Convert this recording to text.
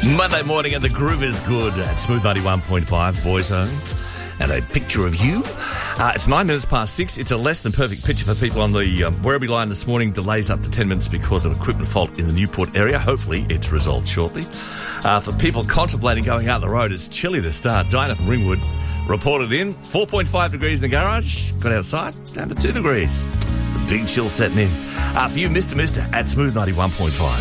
Monday morning and the groove is good at Smooth 91.5, Boyzone. And a picture of you. It's 9 minutes past 6. It's a less than perfect picture for people on the Werribee line this morning. Delays up to 10 minutes because of equipment fault in the Newport area. Hopefully it's resolved shortly. For people contemplating going out the road, it's chilly to start. Diana from Ringwood reported in. 4.5 degrees in the garage. Got outside, down to 2 degrees. The big chill setting in. For you, Mr. at Smooth 91.5.